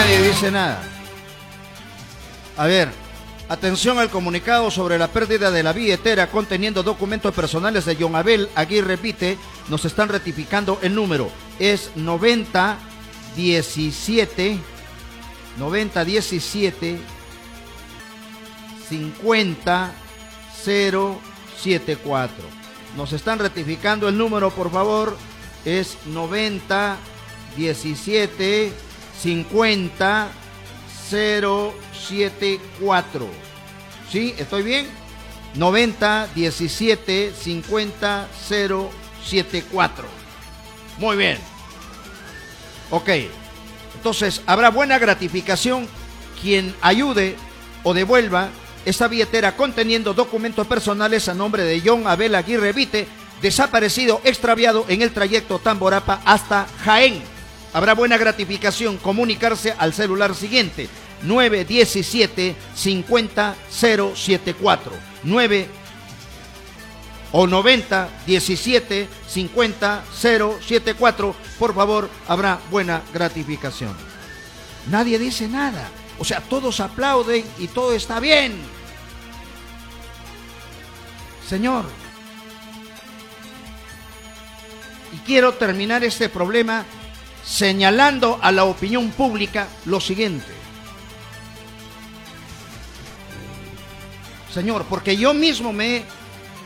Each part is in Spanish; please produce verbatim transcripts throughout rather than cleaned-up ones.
Nadie dice nada. A ver, atención al comunicado sobre la pérdida de la billetera conteniendo documentos personales de John Abel Aguirre Vite. Nos están rectificando el número. Es noventa diecisiete noventa diecisiete cincuenta cero setenta y cuatro. Nos están rectificando el número, por favor. Es noventa diecisiete cincuenta cero setenta y cuatro. ¿Sí? ¿Estoy bien? noventa diecisiete cincuenta cero setenta y cuatro. Muy bien. Ok. Entonces, habrá buena gratificación quien ayude o devuelva esta billetera conteniendo documentos personales a nombre de John Abel Aguirre Vite, desaparecido, extraviado en el trayecto Tamborapa hasta Jaén. Habrá buena gratificación. Comunicarse al celular siguiente: nueve diecisiete cincuenta cero setenta y cuatro. nueve o noventa diecisiete cincuenta cero setenta y cuatro. Por favor, habrá buena gratificación. Nadie dice nada. O sea, todos aplauden y todo está bien. Señor, y quiero terminar este problema señalando a la opinión pública lo siguiente. Señor, porque yo mismo me he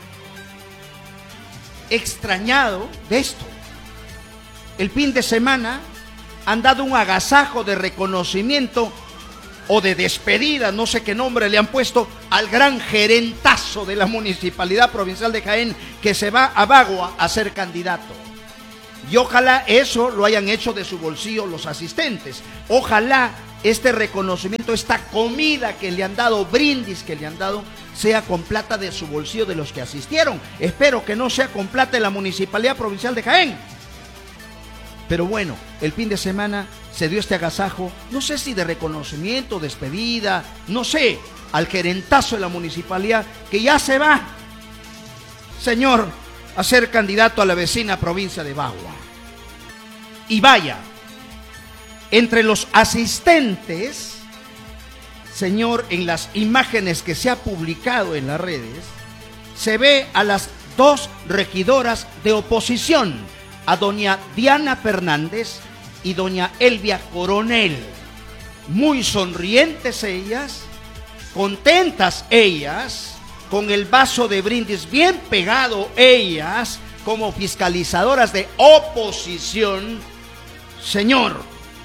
extrañado de esto. El fin de semana han dado un agasajo de reconocimiento o de despedida, no sé qué nombre le han puesto, al gran gerentazo de la Municipalidad Provincial de Jaén, que se va a Bagua a ser candidato. Y ojalá eso lo hayan hecho de su bolsillo los asistentes. Ojalá este reconocimiento, esta comida que le han dado, brindis que le han dado, sea con plata de su bolsillo de los que asistieron. Espero que no sea con plata de la Municipalidad Provincial de Jaén. Pero bueno, el fin de semana se dio este agasajo, no sé si de reconocimiento, despedida, no sé, al gerentazo de la municipalidad que ya se va, señor, a ser candidato a la vecina provincia de Bagua. Y vaya, entre los asistentes, señor, en las imágenes que se ha publicado en las redes, se ve a las dos regidoras de oposición, a doña Diana Fernández y doña Elvia Coronel, muy sonrientes ellas, contentas ellas, con el vaso de brindis bien pegado ellas, como fiscalizadoras de oposición. Señor,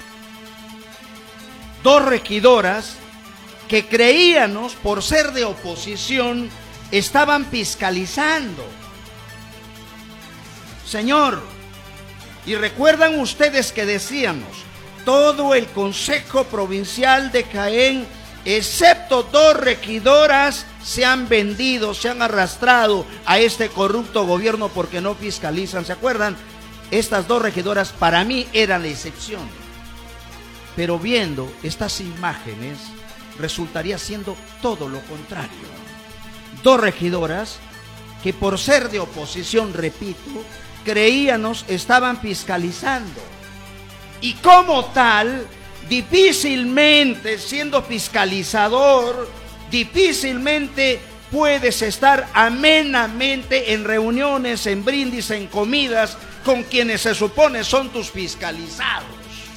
dos regidoras que creíamos por ser de oposición estaban fiscalizando. Señor, y recuerdan ustedes que decíamos, todo el Consejo Provincial de Jaén, excepto dos regidoras, se han vendido, se han arrastrado a este corrupto gobierno porque no fiscalizan. ¿Se acuerdan? Estas dos regidoras para mí eran la excepción. Pero viendo estas imágenes, resultaría siendo todo lo contrario. Dos regidoras que por ser de oposición, repito, creíanos estaban fiscalizando. Y como tal, difícilmente siendo fiscalizador, difícilmente puedes estar amenamente en reuniones, en brindis, en comidas con quienes se supone son tus fiscalizados.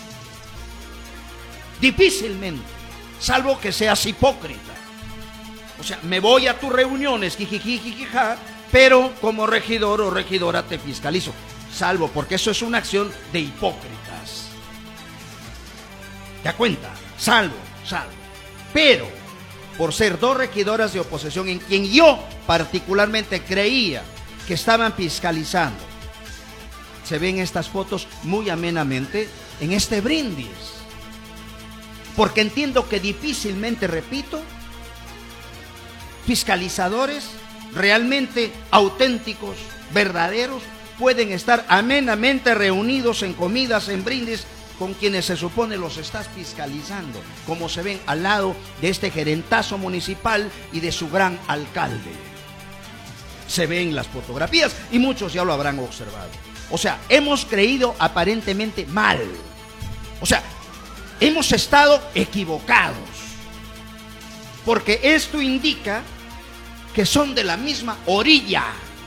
Difícilmente, salvo que seas hipócrita. O sea, me voy a tus reuniones, jijijijijija, pero como regidor o regidora te fiscalizo. Salvo porque eso es una acción de hipócritas. ¿Te das cuenta? Salvo, salvo. Pero por ser dos regidoras de oposición en quien yo particularmente creía que estaban fiscalizando, se ven estas fotos muy amenamente en este brindis. Porque entiendo que difícilmente, repito, fiscalizadores realmente auténticos, verdaderos, pueden estar amenamente reunidos en comidas, en brindis, con quienes se supone los estás fiscalizando, como se ven al lado de este gerentazo municipal y de su gran alcalde. Se ven las fotografías y muchos ya lo habrán observado. O sea, hemos creído aparentemente mal. O sea, hemos estado equivocados, porque esto indica que son de la misma orilla.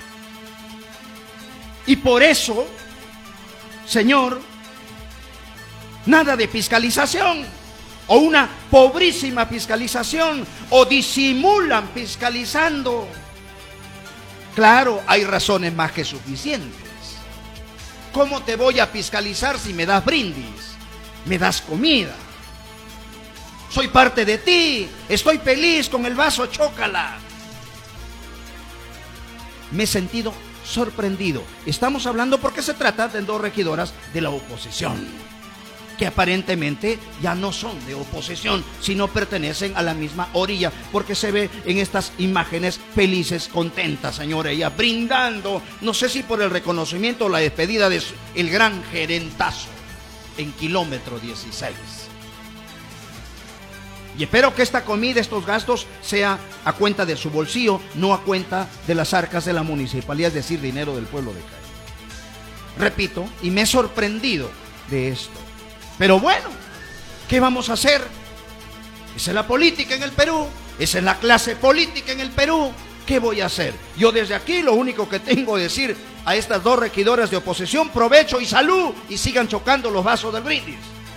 Y por eso, Señor, nada de fiscalización, o una pobrísima fiscalización, o disimulan fiscalizando. Claro, hay razones más que suficientes. ¿Cómo te voy a fiscalizar si me das brindis, me das comida? Soy parte de ti, estoy feliz con el vaso, chócala. Me he sentido sorprendido. Estamos hablando porque se trata de dos regidoras de la oposición, que aparentemente ya no son de oposición, sino pertenecen a la misma orilla, porque se ve en estas imágenes felices, contentas, señora, ella brindando, no sé si por el reconocimiento o la despedida de su, el gran gerentazo en kilómetro dieciséis. Y espero que esta comida, estos gastos, sea a cuenta de su bolsillo, no a cuenta de las arcas de la municipalidad, es decir, dinero del pueblo de Caen. Repito, y me he sorprendido de esto. Pero bueno, ¿qué vamos a hacer? Esa es la política en el Perú, esa es la clase política en el Perú. ¿Qué voy a hacer? Yo desde aquí lo único que tengo que decir a estas dos regidoras de oposición: provecho y salud, y sigan chocando los vasos del brindis.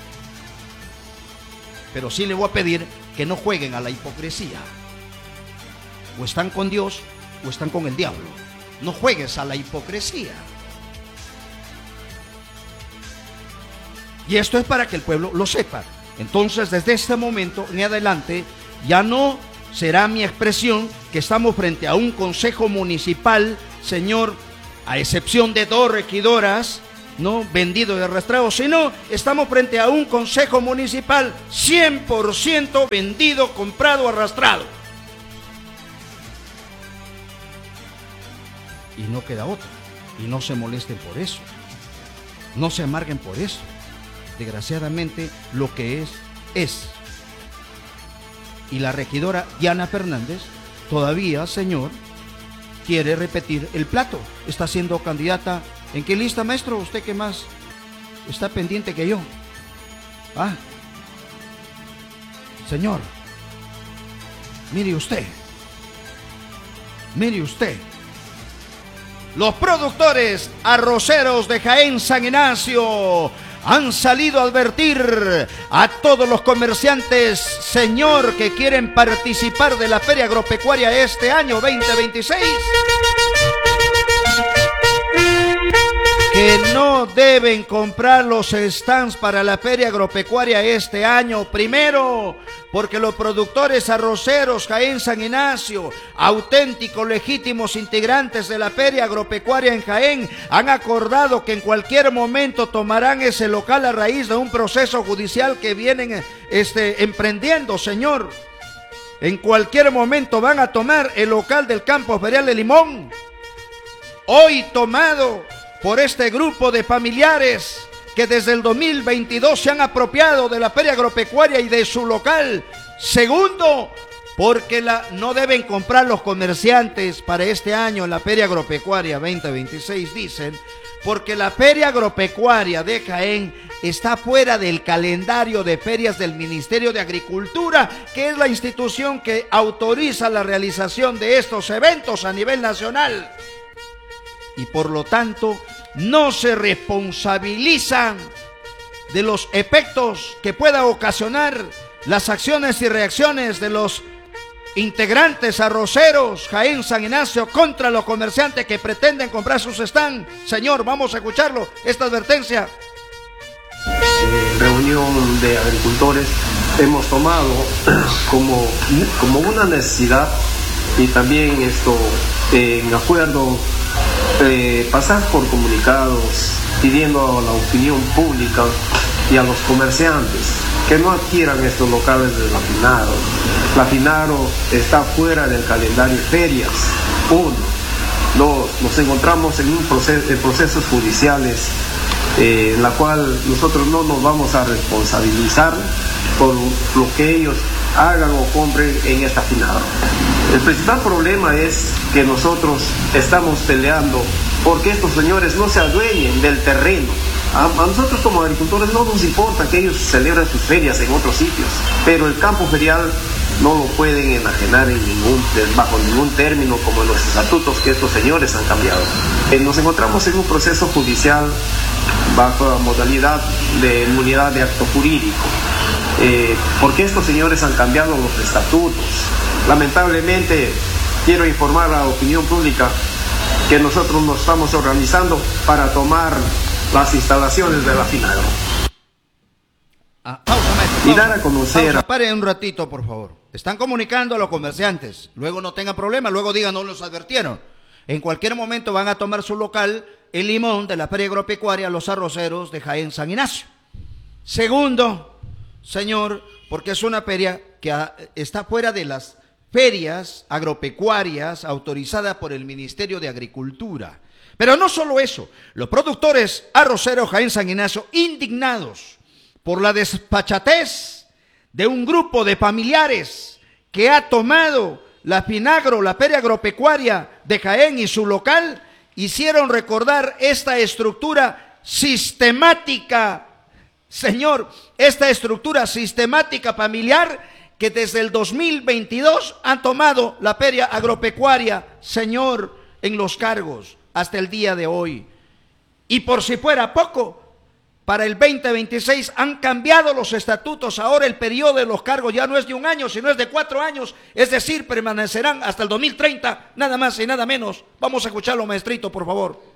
Pero sí le voy a pedir que no jueguen a la hipocresía. O están con Dios o están con el diablo. No juegues a la hipocresía. Y esto es para que el pueblo lo sepa. Entonces, desde este momento en adelante, ya no será mi expresión que estamos frente a un consejo municipal, señor, a excepción de dos regidoras, no vendido y arrastrado, sino estamos frente a un consejo municipal cien por ciento vendido, comprado, arrastrado. Y no queda otra. Y no se molesten por eso. No se amarguen por eso. Desgraciadamente, lo que es, es. Y la regidora Diana Fernández todavía, señor, quiere repetir el plato. Está siendo candidata. ¿En qué lista, maestro? ¿Usted qué más está pendiente que yo? Ah, señor, mire usted, mire usted. Los productores arroceros de Jaén San Ignacio han salido a advertir a todos los comerciantes, señor, que quieren participar de la Feria Agropecuaria este año veinte veintiséis, que no deben comprar los stands para la Feria Agropecuaria este año. Primero, porque los productores arroceros Jaén San Ignacio, auténticos legítimos integrantes de la Feria Agropecuaria en Jaén, han acordado que en cualquier momento tomarán ese local a raíz de un proceso judicial que vienen este, emprendiendo, señor. En cualquier momento van a tomar el local del Campo Ferial de Limón, hoy tomado por este grupo de familiares que desde el dos mil veintidós se han apropiado de la Feria Agropecuaria y de su local. Segundo, porque la, no deben comprar los comerciantes para este año en la Feria Agropecuaria veinte veintiséis, dicen, porque la Feria Agropecuaria de Jaén está fuera del calendario de ferias del Ministerio de Agricultura, que es la institución que autoriza la realización de estos eventos a nivel nacional. Y por lo tanto, no se responsabilizan de los efectos que pueda ocasionar las acciones y reacciones de los integrantes arroceros Jaén San Ignacio contra los comerciantes que pretenden comprar sus stands. Señor, vamos a escucharlo, esta advertencia. En reunión de agricultores hemos tomado como, como una necesidad, y también esto en acuerdo, eh, pasar por comunicados pidiendo a la opinión pública y a los comerciantes que no adquieran estos locales de la Finaro. La Finaro está fuera del calendario de ferias. Uno. Dos, nos encontramos en un proceso, en procesos judiciales eh, en la cual nosotros no nos vamos a responsabilizar por lo que ellos hagan o compren en esta Finaro. El principal problema es que nosotros estamos peleando porque estos señores no se adueñen del terreno, A, a nosotros como agricultores no nos importa que ellos celebren sus ferias en otros sitios, pero el campo ferial no lo pueden enajenar en ningún, bajo ningún término, como en los estatutos que estos señores han cambiado. Eh, nos encontramos en un proceso judicial bajo la modalidad de inmunidad de acto jurídico, eh, porque estos señores han cambiado los estatutos. Lamentablemente, quiero informar a la opinión pública que nosotros nos estamos organizando para tomar las instalaciones de la FINAGRO. Ah, pausa, maestro, pausa, y dar a conocer... Pausa, pare un ratito, por favor. Están comunicando a los comerciantes. Luego no tengan problema, luego digan no los advirtieron. En cualquier momento van a tomar su local, el Limón de la Feria Agropecuaria Los Arroceros de Jaén San Ignacio. Segundo, señor, porque es una feria que está fuera de las ferias agropecuarias autorizadas por el Ministerio de Agricultura. Pero no solo eso, los productores arroceros Jaén San Ignacio, indignados por la despachatez de un grupo de familiares que ha tomado la FINAGRO, la Feria Agropecuaria de Jaén y su local, hicieron recordar esta estructura sistemática, señor, esta estructura sistemática familiar que desde el dos mil veintidós han tomado la Feria Agropecuaria, señor, en los cargos hasta el día de hoy. Y por si fuera poco, para el veinte veintiséis han cambiado los estatutos. Ahora el periodo de los cargos ya no es de un año, sino es de cuatro años. Es decir, permanecerán hasta el dos mil treinta, nada más y nada menos. Vamos a escucharlo, maestrito, por favor.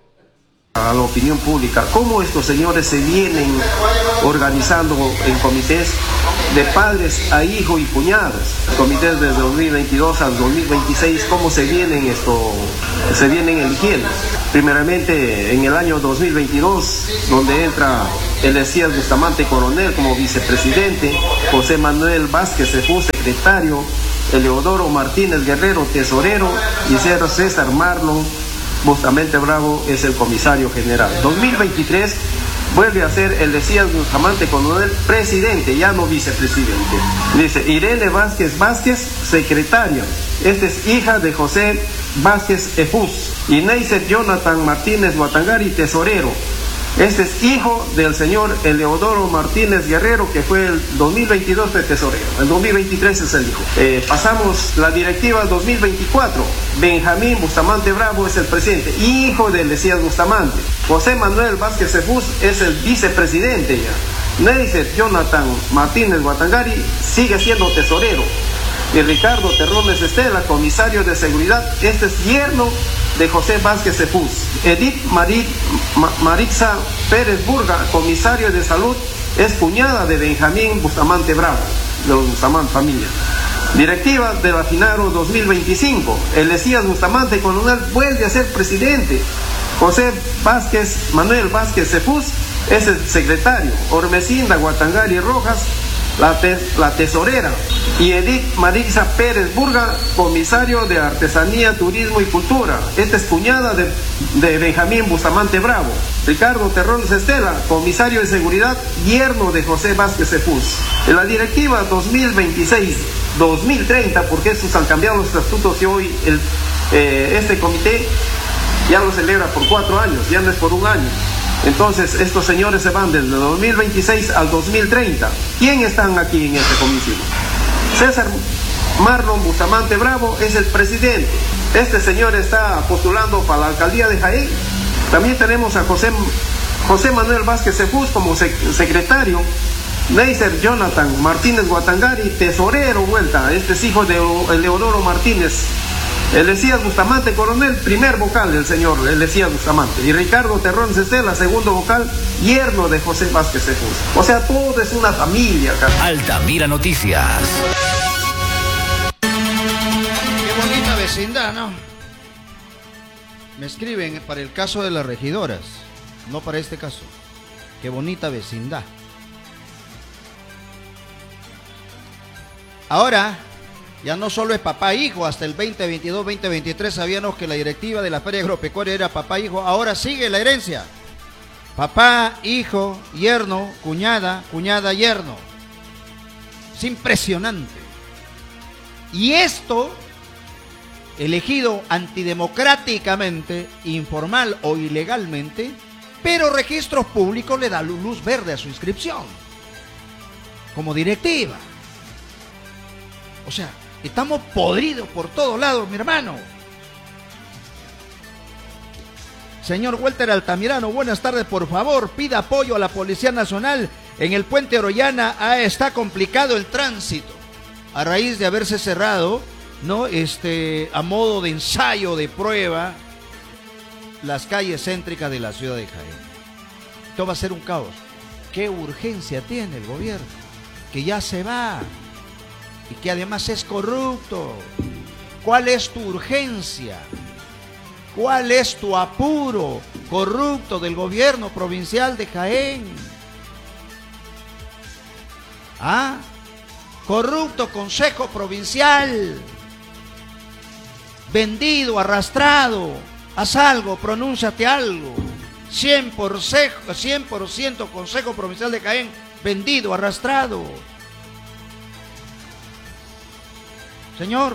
A la opinión pública, cómo estos señores se vienen organizando en comités de padres a hijo y cuñadas, comités desde dos mil veintidós al dos mil veintiséis, cómo se vienen esto, se vienen eligiendo. Primeramente en el año dos mil veintidós, donde entra Elías Bustamante Coronel como vicepresidente, José Manuel Vázquez Cefú, secretario, Eleodoro Martínez Guerrero, tesorero, y César Marlon Bustamante Bravo es el comisario general. dos mil veintitrés vuelve a ser Elías Bustamante Coronel presidente, ya no vicepresidente. Dice Irene Vázquez Vázquez, secretaria. Esta es hija de José Vázquez Efús. Y Neisser Jonathan Martínez Guatangari, tesorero. Este es hijo del señor Eleodoro Martínez Guerrero, que fue el dos mil veintidós de tesorero. El dos mil veintitrés es el hijo. Eh, pasamos la directiva dos mil veinticuatro. Benjamín Bustamante Bravo es el presidente, hijo de Elías Bustamante. José Manuel Vázquez Cefús es el vicepresidente ya. Neisser Jonathan Martínez Guatangari sigue siendo tesorero. Y Ricardo Terrones Estela, comisario de seguridad, este es yerno de José Vázquez Cefús. Edith Marit, Ma, Marixa Pérez Burga, comisario de salud, es cuñada de Benjamín Bustamante Bravo, de los Bustamante familia. Directiva de la FINAGRO dos mil veinticinco, Elías Bustamante Coronel vuelve a ser presidente. José Vázquez, Manuel Vázquez Cefús es el secretario. Ormecinda Guatangari Rojas, La, te, la tesorera, y Edith Marixa Pérez Burga, comisario de Artesanía, Turismo y Cultura. Esta es cuñada de, de Benjamín Bustamante Bravo. Ricardo Terrones Estela, comisario de Seguridad, yerno de José Vázquez Cefús. En la directiva dos mil veintiséis dos mil treinta, porque estos han cambiado los estatutos y hoy el, eh, este comité ya lo celebra por cuatro años, ya no es por un año. Entonces, estos señores se van desde dos mil veintiséis al dos mil treinta. ¿Quién están aquí en este comité? César Marlon Bustamante Bravo es el presidente. Este señor está postulando para la alcaldía de Jaén. También tenemos a José, José Manuel Vázquez Cefús como sec, secretario. Neisser Jonathan Martínez Guatangari, tesorero vuelta. Este es hijo de Eleodoro Martínez. Elías Bustamante Coronel, primer vocal del señor Elías Bustamante. Y Ricardo Terrones Estela, segundo vocal, yerno de José Vázquez Cefús. O sea, todo es una familia acá. Altamira Noticias. Qué bonita vecindad, ¿no? Me escriben para el caso de las regidoras, no para este caso. Qué bonita vecindad. Ahora, ya no solo es papá e hijo, hasta el veinte veintidós veinte veintitrés sabíamos que la directiva de la Feria Agropecuaria era papá e hijo. Ahora sigue la herencia. Papá, hijo, yerno, cuñada, cuñada, yerno. Es impresionante. Y esto, elegido antidemocráticamente, informal o ilegalmente, pero Registros Públicos le da luz verde a su inscripción como directiva. O sea, estamos podridos por todos lados, mi hermano. Señor Walter Altamirano, buenas tardes, por favor, pida apoyo a la Policía Nacional. En el puente Orollana ah, está complicado el tránsito a raíz de haberse cerrado, ¿no? Este, a modo de ensayo, de prueba, las calles céntricas de la ciudad de Jaén. Esto va a ser un caos. ¿Qué urgencia tiene el gobierno? Que ya se va y que además es corrupto. ¿Cuál es tu urgencia? ¿Cuál es tu apuro corrupto del gobierno provincial de Jaén? ¿Ah? Corrupto Consejo Provincial. Vendido, arrastrado. Haz algo, pronúnciate algo. cien por ciento, cien por ciento Consejo Provincial de Jaén, vendido, arrastrado. Señor,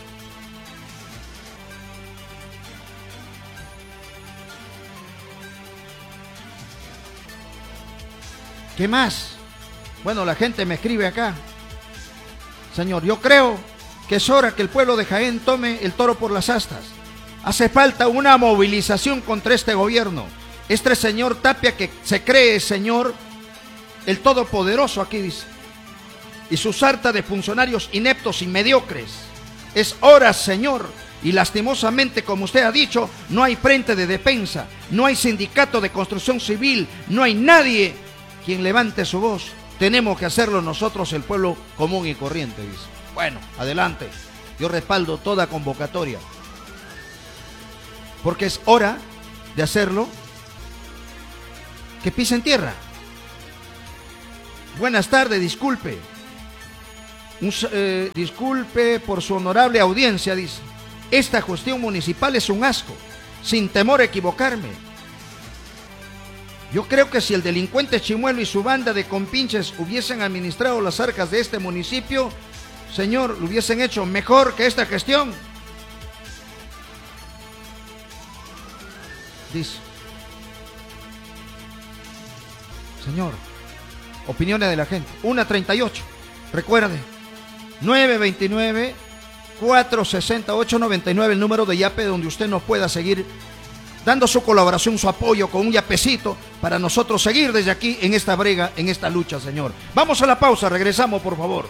¿qué más? Bueno, la gente me escribe acá. Señor, yo creo que es hora que el pueblo de Jaén tome el toro por las astas. Hace falta una movilización contra este gobierno. Este señor Tapia que se cree, señor, el todopoderoso, aquí dice, y su sarta de funcionarios ineptos y mediocres. Es hora, señor, y lastimosamente, como usted ha dicho, no hay frente de defensa, no hay sindicato de construcción civil, no hay nadie quien levante su voz. Tenemos que hacerlo nosotros, el pueblo común y corriente, dice. Bueno, adelante, yo respaldo toda convocatoria, porque es hora de hacerlo. Que pisen tierra. Buenas tardes, disculpe. Un, eh, disculpe por su honorable audiencia, dice. Esta gestión municipal es un asco, sin temor a equivocarme. Yo creo que si el delincuente Chimuelo y su banda de compinches hubiesen administrado las arcas de este municipio, señor, lo hubiesen hecho mejor que esta gestión. Dice. Señor, opiniones de la gente. una treinta y ocho. Recuerde, nueve dos nueve, cuatro seis ocho, nueve nueve, el número de Yape donde usted nos pueda seguir dando su colaboración, su apoyo con un yapecito para nosotros seguir desde aquí en esta brega, en esta lucha, señor. Vamos a la pausa, regresamos, por favor.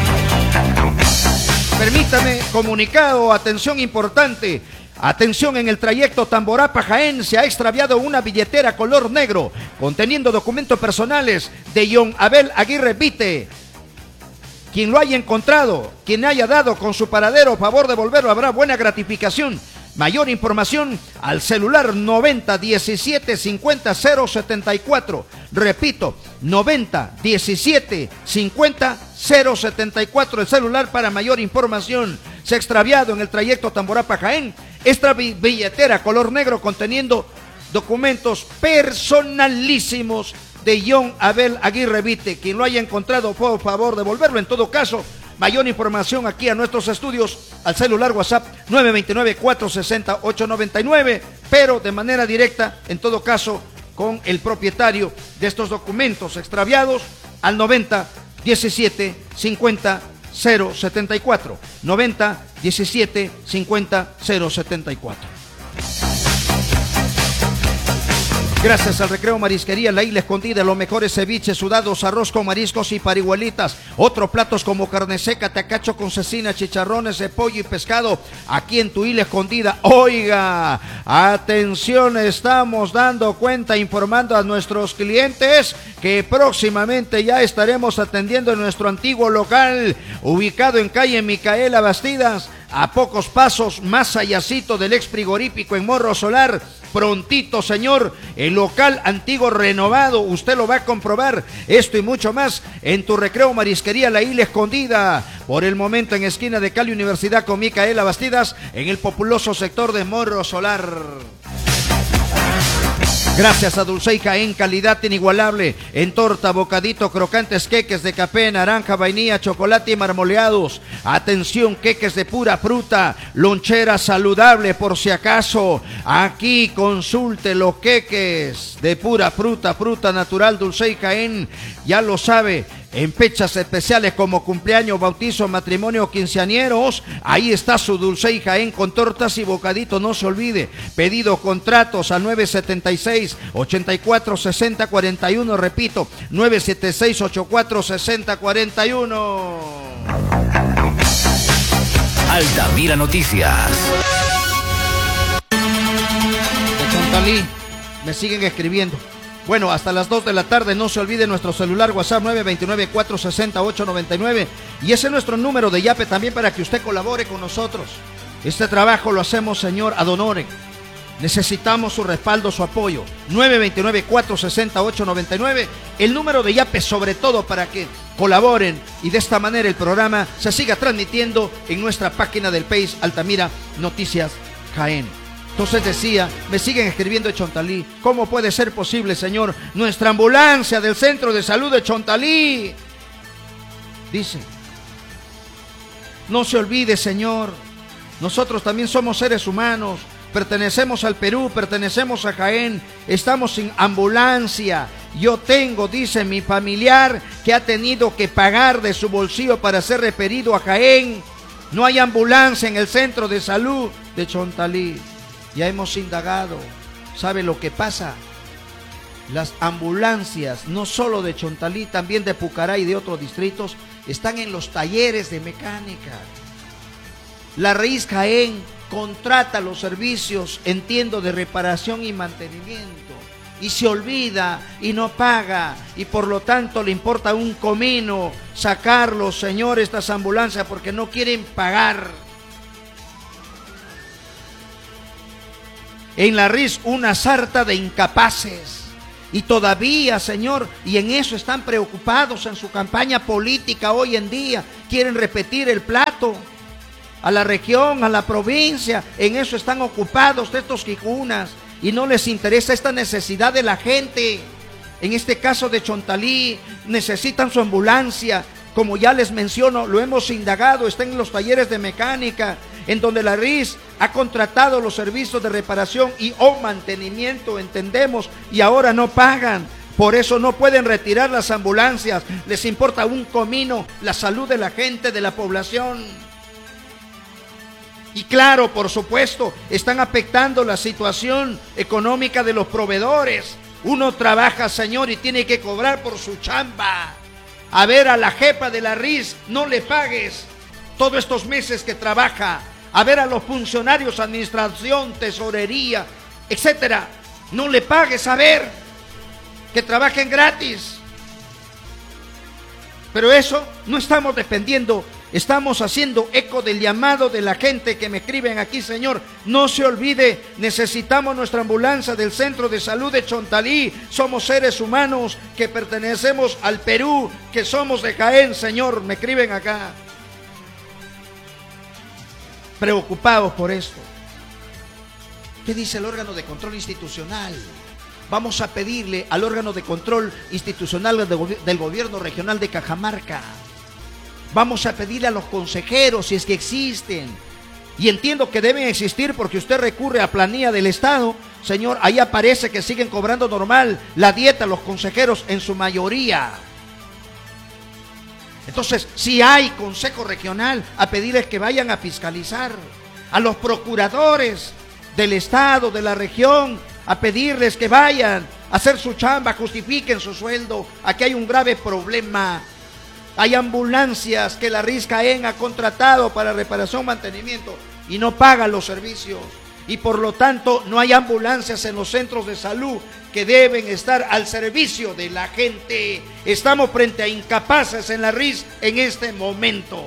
Permítame, comunicado, atención importante. Atención, en el trayecto Tamborapa-Jaén se ha extraviado una billetera color negro conteniendo documentos personales de John Abel Aguirre Vite. Quien lo haya encontrado, quien haya dado con su paradero, favor de devolverlo, habrá buena gratificación. Mayor información al celular noventa diecisiete cincuenta cero setenta y cuatro. Repito, noventa diecisiete cincuenta cero setenta y cuatro, el celular para mayor información. Se ha extraviado en el trayecto Tamborapa-Jaén esta billetera color negro conteniendo documentos personalísimos de John Abel Aguirre Vite. Quien lo haya encontrado, por favor, devolverlo. En todo caso, mayor información aquí a nuestros estudios al celular WhatsApp nueve dos nueve, cuatro seis cero, ocho nueve nueve, pero de manera directa, en todo caso, con el propietario de estos documentos extraviados al noventa diecisiete cincuenta cero setenta y cuatro. noventa diecisiete cincuenta cero setenta y cuatro. Gracias al Recreo Marisquería La Isla Escondida, los mejores ceviches, sudados, arroz con mariscos y parihuelitas. Otros platos como carne seca, tacacho con cecina, chicharrones de pollo y pescado, aquí en tu Isla Escondida. Oiga, atención, estamos dando cuenta, informando a nuestros clientes que próximamente ya estaremos atendiendo en nuestro antiguo local, ubicado en calle Micaela Bastidas, a pocos pasos más allácito del ex frigorífico en Morro Solar. Prontito, señor, el local antiguo renovado, usted lo va a comprobar. Esto y mucho más en tu Recreo Marisquería La Isla Escondida. Por el momento en esquina de Cali Universidad con Micaela Bastidas, en el populoso sector de Morro Solar. Gracias a Dulcey Jaén, calidad inigualable en torta, bocadito, crocantes, queques de café, naranja, vainilla, chocolate y marmoleados. Atención, queques de pura fruta, lonchera saludable por si acaso. Aquí consulte los queques de pura fruta, fruta natural Dulcey Jaén. Ya lo sabe. En fechas especiales como cumpleaños, bautizo, matrimonio, quinceañeros, ahí está su Dulcey Jaén con tortas y bocadito, no se olvide. Pedido contratos a nueve siete seis, ocho cuatro seis cero cuatro uno, repito, nueve siete seis, ocho cuatro seis cero cuatro uno. Altamira Noticias. De Chontalí, me siguen escribiendo. Bueno, hasta las dos de la tarde, no se olvide nuestro celular WhatsApp nueve dos nueve, cuatro seis cero, ocho nueve nueve, y ese es nuestro número de Yape también para que usted colabore con nosotros. Este trabajo lo hacemos, señor, ad honorem. Necesitamos su respaldo, su apoyo. nueve dos nueve, cuatro seis cero, ocho nueve nueve, el número de Yape sobre todo para que colaboren y de esta manera el programa se siga transmitiendo en nuestra página del Face Altamira Noticias Jaén. Entonces decía, me siguen escribiendo de Chontalí, ¿cómo puede ser posible, señor? Nuestra ambulancia del Centro de Salud de Chontalí. Dice, no se olvide, señor, nosotros también somos seres humanos, pertenecemos al Perú, pertenecemos a Jaén, estamos sin ambulancia. Yo tengo, dice mi familiar, que ha tenido que pagar de su bolsillo para ser referido a Jaén. No hay ambulancia en el Centro de Salud de Chontalí. Ya hemos indagado, ¿sabe lo que pasa? Las ambulancias, no solo de Chontalí, también de Pucará y de otros distritos, están en los talleres de mecánica. La Raíz Jaén contrata los servicios, entiendo, de reparación y mantenimiento, y se olvida y no paga, y por lo tanto le importa un comino sacarlos, señores, estas ambulancias, porque no quieren pagar. En la R I S una sarta de incapaces y todavía, señor, y en eso están preocupados en su campaña política hoy en día, quieren repetir el plato a la región, a la provincia, en eso están ocupados estos quijunas y no les interesa esta necesidad de la gente. En este caso de Chontalí, necesitan su ambulancia, como ya les menciono, lo hemos indagado, está en los talleres de mecánica, en donde la R I S ha contratado los servicios de reparación y o mantenimiento, entendemos, y ahora no pagan. Por eso no pueden retirar las ambulancias. Les importa un comino la salud de la gente, de la población. Y claro, por supuesto, están afectando la situación económica de los proveedores. Uno trabaja, señor, y tiene que cobrar por su chamba. A ver, a la jefa de la R I S, no le pagues todos estos meses que trabaja. A ver, a los funcionarios, administración, tesorería, etcétera, no le pagues, a ver, que trabajen gratis. Pero eso no estamos defendiendo, estamos haciendo eco del llamado de la gente que me escriben aquí, señor. No se olvide, necesitamos nuestra ambulancia del Centro de Salud de Chontalí. Somos seres humanos que pertenecemos al Perú, que somos de Jaén, señor, me escriben acá. Preocupados por esto. ¿Qué dice el órgano de control institucional? Vamos a pedirle al órgano de control institucional del gobierno regional de Cajamarca. Vamos a pedirle a los consejeros, si es que existen. Y entiendo que deben existir porque usted recurre a planilla del Estado. Señor, ahí aparece que siguen cobrando normal la dieta los consejeros en su mayoría. Entonces, si hay consejo regional, a pedirles que vayan a fiscalizar, a los procuradores del Estado, de la región, a pedirles que vayan a hacer su chamba, justifiquen su sueldo. Aquí hay un grave problema. Hay ambulancias que la R I S Jaén ha contratado para reparación y mantenimiento y no pagan los servicios. Y por lo tanto no hay ambulancias en los centros de salud que deben estar al servicio de la gente. Estamos frente a incapaces en la R I S en este momento.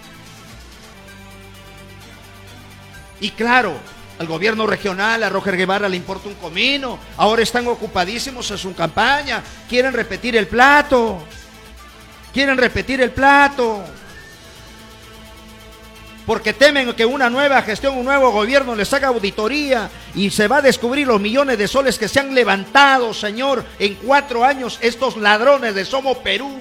Y claro, al gobierno regional, a Roger Guevara le importa un comino. Ahora están ocupadísimos en su campaña. Quieren repetir el plato. Quieren repetir el plato. porque temen que una nueva gestión, un nuevo gobierno les haga auditoría y se va a descubrir los millones de soles que se han levantado, Señor, en cuatro años estos ladrones de Somos Perú.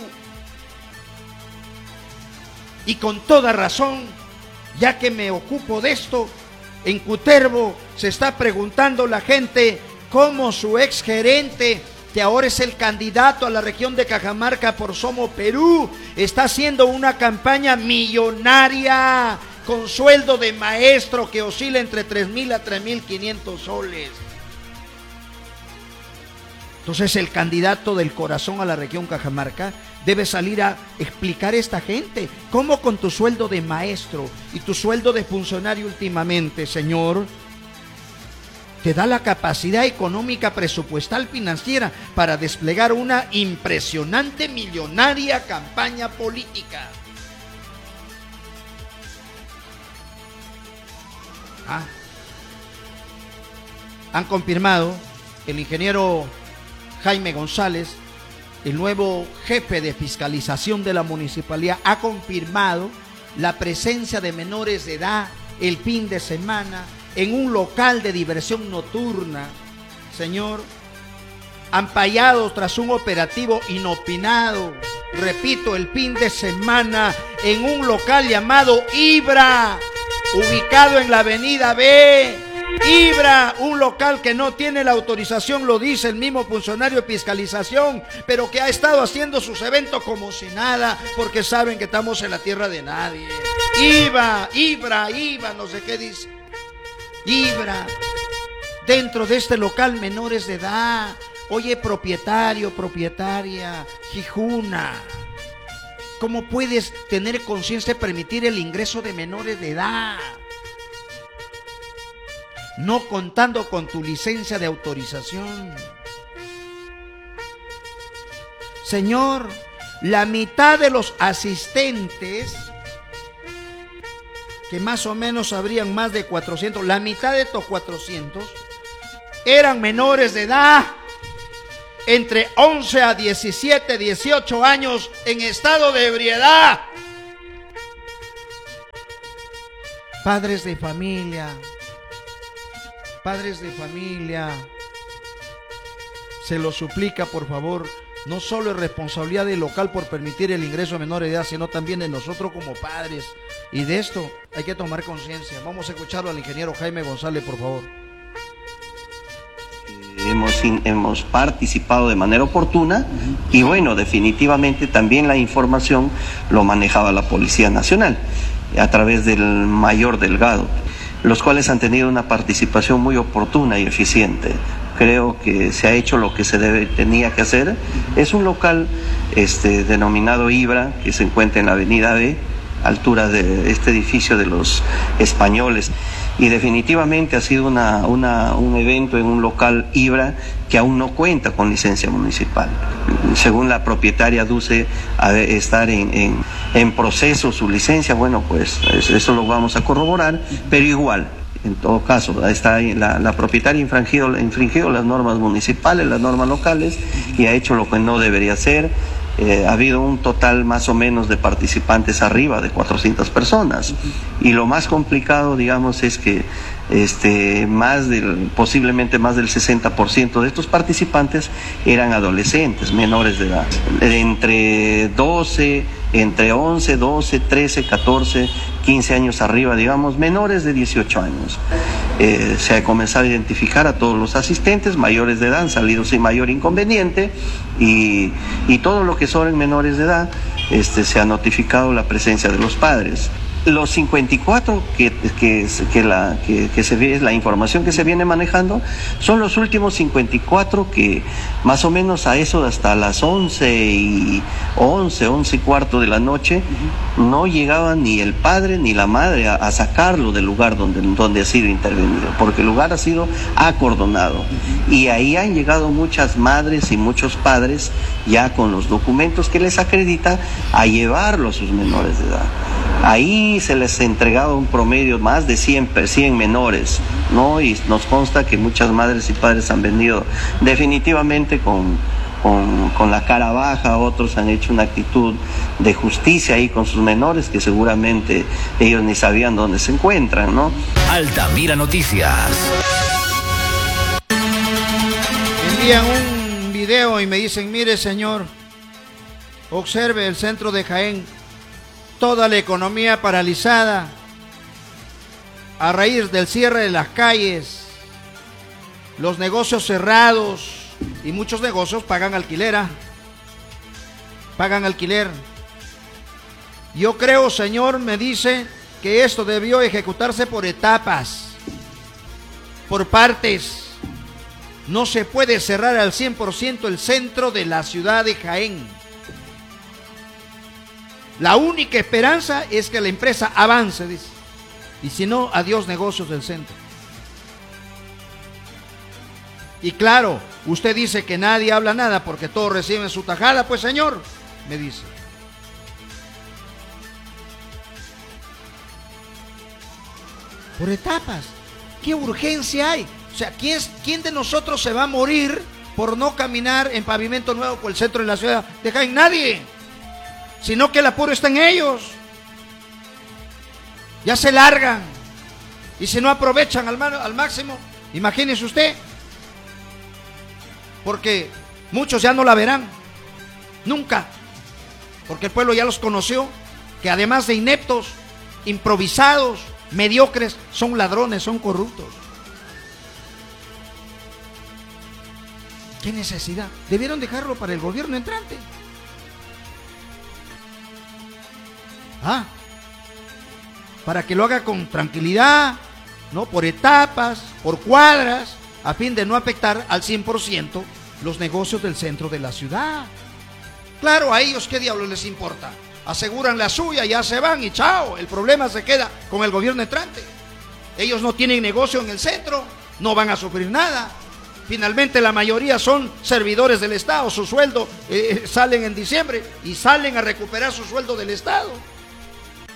Y con toda razón, ya que me ocupo de esto, en Cutervo se está preguntando la gente cómo su ex gerente, que ahora es el candidato a la región de Cajamarca por Somos Perú, está haciendo una campaña millonaria con sueldo de maestro que oscila entre tres mil a tres mil quinientos soles. Entonces el candidato del corazón a la región Cajamarca debe salir a explicar a esta gente cómo con tu sueldo de maestro y tu sueldo de funcionario últimamente, Señor, te da la capacidad económica, presupuestal, financiera para desplegar una impresionante, millonaria campaña política. Ah. Han confirmado el ingeniero Jaime González, el nuevo jefe de fiscalización de la municipalidad, ha confirmado la presencia de menores de edad el fin de semana en un local de diversión nocturna, Señor, ampallados tras un operativo inopinado, repito, el fin de semana en un local llamado Ibra, ubicado en la avenida B. Ibra, un local que no tiene la autorización, lo dice el mismo funcionario de fiscalización, pero que ha estado haciendo sus eventos como si nada, porque saben que estamos en la tierra de nadie. Ibra, Ibra, Ibra, no sé qué dice. Ibra, dentro de este local menores de edad. Oye, propietario, propietaria, Jijuna, ¿cómo puedes tener conciencia de permitir el ingreso de menores de edad? No contando con tu licencia de autorización. Señor, la mitad de los asistentes, que más o menos habrían más de cuatrocientos, la mitad de estos cuatrocientos eran menores de edad, entre once a diecisiete, dieciocho años, en estado de ebriedad. Padres de familia, padres de familia, se lo suplica, por favor, no solo es responsabilidad del local por permitir el ingreso de menores de edad, sino también de nosotros como padres. Y de esto hay que tomar conciencia. Vamos a escucharlo al ingeniero Jaime González, por favor. Hemos, hemos participado de manera oportuna y bueno, definitivamente también la información lo manejaba la Policía Nacional a través del mayor Delgado, los cuales han tenido una participación muy oportuna y eficiente. Creo que se ha hecho lo que se debe, tenía que hacer. Es un local este, denominado Ibra, que se encuentra en la avenida B, altura de este edificio de los españoles. Y definitivamente ha sido una, una, un evento en un local Ibra que aún no cuenta con licencia municipal. Según la propietaria aduce a estar en, en, en proceso su licencia, bueno, pues eso lo vamos a corroborar, pero igual, en todo caso, está la, la propietaria ha infringido, ha infringido las normas municipales, las normas locales, y ha hecho lo que no debería hacer. Eh, ha habido un total más o menos de participantes arriba de cuatrocientas personas, y lo más complicado, digamos, es que este, más del, posiblemente más del sesenta por ciento de estos participantes eran adolescentes, menores de edad, entre doce, entre once, doce, trece, catorce, quince años arriba, digamos, menores de dieciocho años. Eh, se ha comenzado a identificar a todos los asistentes, mayores de edad, han salido sin mayor inconveniente, y, y todo lo que son menores de edad, este, se ha notificado la presencia de los padres. Los cincuenta y cuatro que, que, que, la, que, que se ve, la información que se viene manejando, son los últimos cincuenta y cuatro que más o menos a eso de hasta las once y once, once y cuarto de la noche, no llegaba ni el padre ni la madre a, a sacarlo del lugar donde, donde ha sido intervenido, porque el lugar ha sido acordonado. Y ahí han llegado muchas madres y muchos padres ya con los documentos que les acredita a llevarlo a sus menores de edad. Ahí se les ha entregado un promedio más de cien, cien menores, ¿no? Y nos consta que muchas madres y padres han venido definitivamente con, con, con la cara baja, otros han hecho una actitud de justicia ahí con sus menores que seguramente ellos ni sabían dónde se encuentran, ¿no? Altamira Noticias. Envían un video y me dicen, mire señor, observe el centro de Jaén, toda la economía paralizada a raíz del cierre de las calles, los negocios cerrados y muchos negocios pagan alquilera, pagan alquiler. Yo creo, señor, me dice que esto debió ejecutarse por etapas, por partes. No se puede cerrar al cien por ciento el centro de la ciudad de Jaén. La única esperanza es que la empresa avance, dice. Y si no, adiós negocios del centro. Y claro, usted dice que nadie habla nada porque todos reciben su tajada. Pues señor, me dice. Por etapas. ¿Qué urgencia hay? O sea, ¿quién, ¿quién de nosotros se va a morir por no caminar en pavimento nuevo por el centro de la ciudad de Jaén? Nadie. Sino que el apuro está en ellos. Ya se largan. Y si no aprovechan al, al máximo, imagínese usted. Porque muchos ya no la verán. Nunca. Porque el pueblo ya los conoció. Que además de ineptos, improvisados, mediocres, son ladrones, son corruptos. ¿Qué necesidad? Debieron dejarlo para el gobierno entrante. Ah, para que lo haga con tranquilidad, ¿no? Por etapas, por cuadras, a fin de no afectar al cien por ciento los negocios del centro de la ciudad. Claro, a ellos qué diablos les importa. Aseguran la suya, ya se van y chao. El problema se queda con el gobierno entrante. Ellos no tienen negocio en el centro, no van a sufrir nada. Finalmente la mayoría son servidores del Estado, su sueldo eh, salen en diciembre y salen a recuperar su sueldo del Estado.